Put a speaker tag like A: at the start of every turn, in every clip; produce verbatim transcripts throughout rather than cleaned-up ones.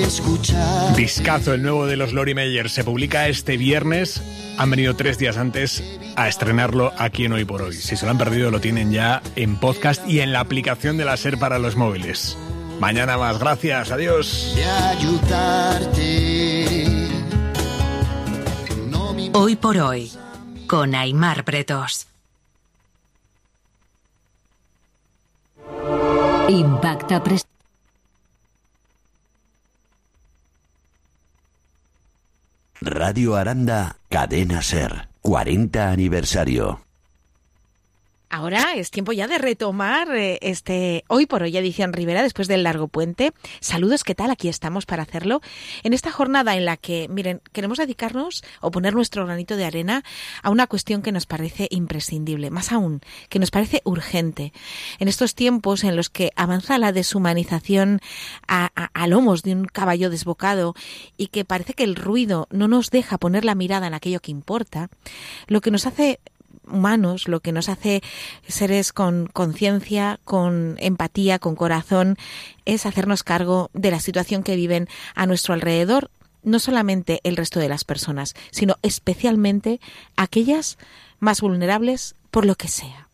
A: escuchar.
B: Discazo, el nuevo de los Lori Meyer, se publica este viernes. Han venido tres días antes a estrenarlo aquí en Hoy por Hoy. Si se lo han perdido, lo tienen ya en podcast y en la aplicación de la SER para los móviles. Mañana más, gracias, adiós.
A: De ayudarte. No me...
C: Hoy por Hoy, con Aimar Bretos.
D: Impacta Pres...
E: Radio Aranda, Cadena SER, cuarenta aniversario.
F: Ahora es tiempo ya de retomar este Hoy por Hoy edición Rivera después del largo puente. Saludos, ¿qué tal? Aquí estamos para hacerlo en esta jornada en la que, miren, queremos dedicarnos o poner nuestro granito de arena a una cuestión que nos parece imprescindible, más aún, que nos parece urgente. En estos tiempos en los que avanza la deshumanización a, a, a lomos de un caballo desbocado y que parece que el ruido no nos deja poner la mirada en aquello que importa, lo que nos hace humanos, lo que nos hace seres con conciencia, con empatía, con corazón, es hacernos cargo de la situación que viven a nuestro alrededor, no solamente el resto de las personas, sino especialmente aquellas más vulnerables por lo que sea.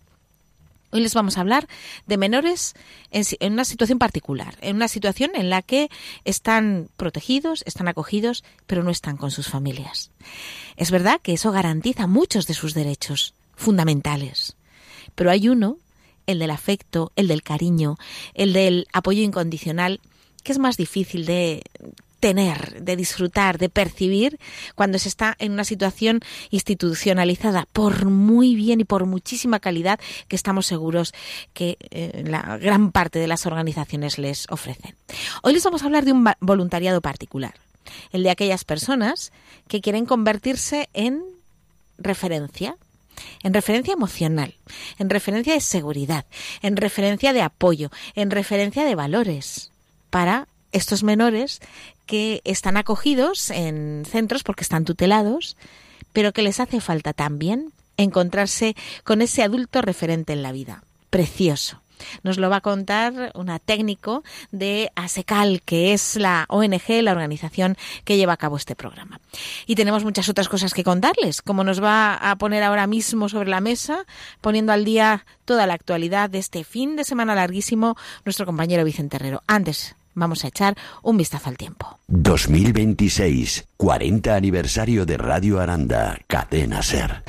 F: Hoy les vamos a hablar de menores en, en una situación particular, en una situación en la que están protegidos, están acogidos, pero no están con sus familias. Es verdad que eso garantiza muchos de sus derechos fundamentales, pero hay uno, el del afecto, el del cariño, el del apoyo incondicional, que es más difícil de tener, de disfrutar, de percibir cuando se está en una situación institucionalizada, por muy bien y por muchísima calidad que estamos seguros que eh, la gran parte de las organizaciones les ofrecen. Hoy les vamos a hablar de un voluntariado particular, el de aquellas personas que quieren convertirse en referencia, en referencia emocional, en referencia de seguridad, en referencia de apoyo, en referencia de valores para estos menores que están acogidos en centros porque están tutelados, pero que les hace falta también encontrarse con ese adulto referente en la vida. Precioso. Nos lo va a contar una técnico de ASECAL, que es la O N G, la organización que lleva a cabo este programa. Y tenemos muchas otras cosas que contarles, como nos va a poner ahora mismo sobre la mesa, poniendo al día toda la actualidad de este fin de semana larguísimo, nuestro compañero Vicente Herrero. Antes, vamos a echar un vistazo al tiempo.
E: dos mil veintiséis, cuarenta aniversario de Radio Aranda, Cadena SER.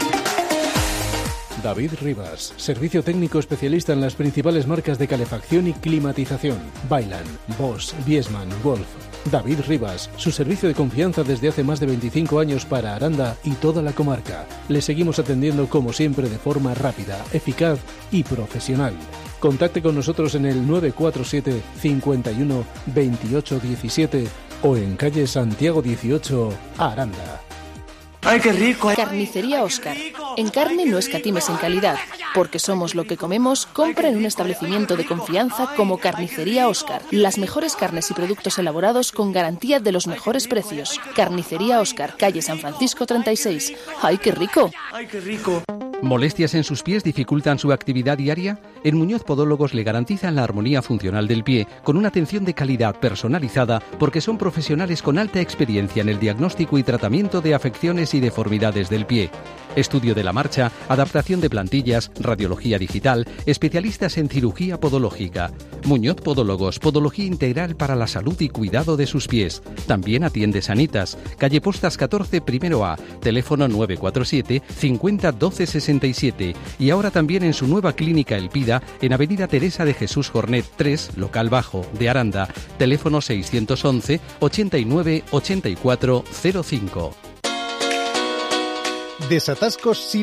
G: David Rivas, servicio técnico especialista en las principales marcas de calefacción y climatización. Vaillant, Bosch, Viessmann, Wolf. David Rivas, su servicio de confianza desde hace más de veinticinco años para Aranda y toda la comarca. Le seguimos atendiendo como siempre de forma rápida, eficaz y profesional. Contacte con nosotros en el nueve cuatro siete, cincuenta y uno, veintiocho diecisiete o en calle Santiago dieciocho, Aranda.
H: ¡Ay, qué rico!
I: Carnicería Óscar. En carne no escatimes en calidad. Porque somos lo que comemos, compra en un establecimiento de confianza como Carnicería Óscar. Las mejores carnes y productos elaborados con garantía de los mejores precios. Carnicería Óscar, calle San Francisco treinta y seis. ¡Ay, qué rico!
H: ¡Ay, qué rico!
J: ¿Molestias en sus pies dificultan su actividad diaria? En Muñoz Podólogos le garantizan la armonía funcional del pie con una atención de calidad personalizada porque son profesionales con alta experiencia en el diagnóstico y tratamiento de afecciones y deformidades del pie. Estudio de la marcha, adaptación de plantillas, radiología digital, especialistas en cirugía podológica. Muñoz Podólogos, podología integral para la salud y cuidado de sus pies. También atiende Sanitas, calle Postas catorce, primero A, teléfono nueve cuatro siete, cincuenta, doce sesenta y siete. Y ahora también en su nueva clínica El Pida, en avenida Teresa de Jesús Jornet tres, local bajo, de Aranda, teléfono seiscientos once, ochenta y nueve, ochenta y cuatro, cero cinco.
K: Desatascos